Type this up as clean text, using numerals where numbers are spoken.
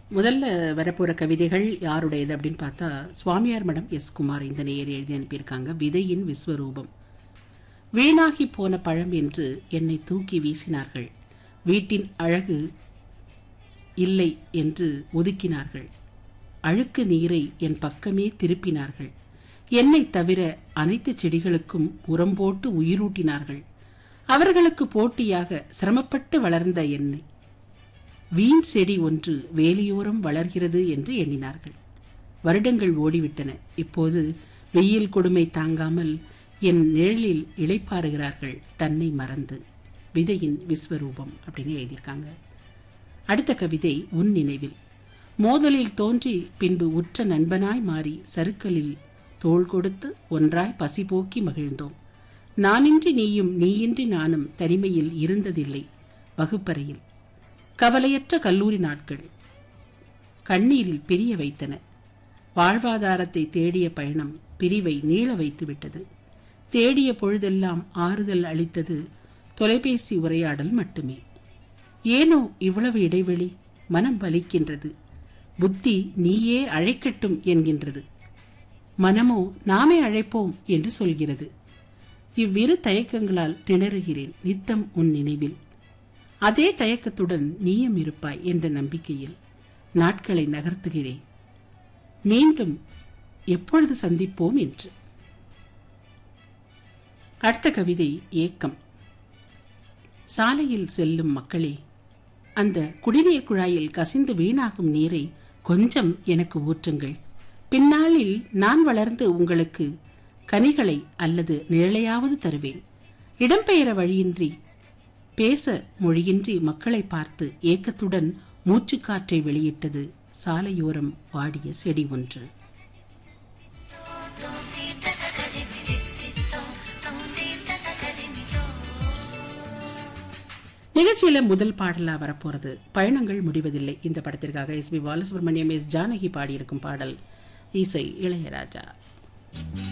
முதல்ல வரப்போற கவிதைகள் யாருடையது அப்படின்னு பார்த்தா சுவாமியார் மடம் எஸ் குமார் இந்த நேயர் எழுதி அனுப்பியிருக்காங்க. விதையின் விஸ்வரூபம். வீணாகி போன பழம் என்று என்னை தூக்கி வீசினார்கள். வீட்டின் அழகு இல்லை என்று ஒதுக்கினார்கள். அழுக்கு நீரை என் பக்கமே திருப்பினார்கள். என்னை தவிர அனைத்து செடிகளுக்கும் உரம் போட்டு உயிரூட்டினார்கள். அவர்களுக்கு போட்டியாக சிரமப்பட்டு வளர்ந்த என்னை வீண் செடி ஒன்று வேலியோரம் வளர்கிறது என்று எண்ணினார்கள். வருடங்கள் ஓடிவிட்டன. இப்போது வெயில் கொடுமை தாங்காமல் என் நிழலில் இளைப்பாறுகிறார்கள் தன்னை மறந்து. விதையின் விஸ்வரூபம் அப்படின்னு எழுதியிருக்காங்க. அடுத்த கவிதை உன் நினைவில். மோதலில் தோன்றி பின்பு உற்ற நண்பனாய் மாறி சறுக்கலில் தோள் கொடுத்து ஒன்றாய் பசி போக்கி மகிழ்ந்தோம். நானின்றி நீயும் நீயின்றி நானும் தனிமையில் இருந்ததில்லை. வகுப்பறையில் கவலையற்ற கல்லூரி நாட்கள் கண்ணீரில் பிரிய வைத்தன. வாழ்வாதாரத்தை தேடிய பயணம் பிரிவை நீள வைத்து விட்டது. தேடிய பொழுதெல்லாம் ஆறுதல் அளித்தது தொலைபேசி உரையாடல் மட்டுமே. ஏனோ இவ்வளவு இடைவெளி? மனம் வலிக்கின்றது. புத்தி நீயே அழைக்கட்டும் என்கின்றது. மனமோ நாமே அழைப்போம் என்று சொல்கிறது. இவ்விரு தயக்கங்களால் திணறுகிறேன் நித்தம் உன் நினைவில். அதே தயக்கத்துடன் நீயும் இருப்பாய் என்ற நம்பிக்கையில் நாட்களை நகர்த்துகிறேன். மீண்டும் எப்பொழுது சந்திப்போம் என்று. அடுத்த கவிதை ஏக்கம். சாலையில் செல்லும் மக்களே, அந்த குடிநீர் குழாயில் கசிந்து வீணாகும் நீரை கொஞ்சம் எனக்கு ஊற்றுங்கள். பின்னாளில் நான் வளர்ந்து உங்களுக்கு கனிகளை அல்லது நிழலையாவது தருவேன். இடம்பெயர வழியின்றி பேச மொழியின்றி மக்களை பார்த்து ஏக்கத்துடன் மூச்சுக்காற்றை வெளியிட்டது சாலையோரம் வாடிய செடி ஒன்று. நிகழ்ச்சியில முதல் பாடலா வரப்போறது பயணங்கள் முடிவதில்லை. இந்த படத்திற்காக S B Balasubramaniam, S Janaki பாடியிருக்கும் பாடல். இசை இளையராஜா.